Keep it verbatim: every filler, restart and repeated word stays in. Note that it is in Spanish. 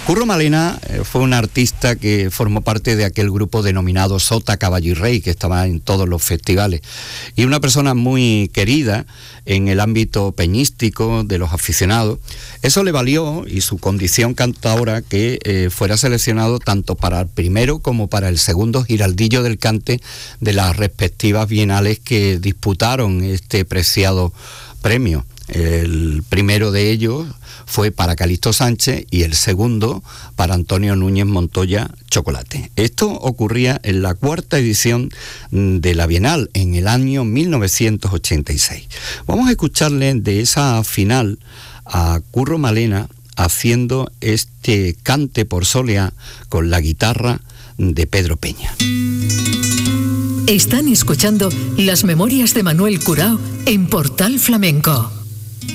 Curro Malena fue un artista que formó parte de aquel grupo denominado Sota, Caballo y Rey, que estaba en todos los festivales, y una persona muy querida en el ámbito peñístico de los aficionados. Eso le valió, y su condición cantadora, que eh, fuera seleccionado tanto para el primero como para el segundo Giraldillo del Cante de las respectivas bienales que disputaron este preciado premio. El primero de ellos fue para Calixto Sánchez y el segundo para Antonio Núñez Montoya Chocolate. Esto ocurría en la cuarta edición de la Bienal en el año mil novecientos ochenta y seis. Vamos a escucharle de esa final a Curro Malena haciendo este cante por soleá con la guitarra de Pedro Peña. Están escuchando Las Memorias de Manuel Curao en Portal Flamenco.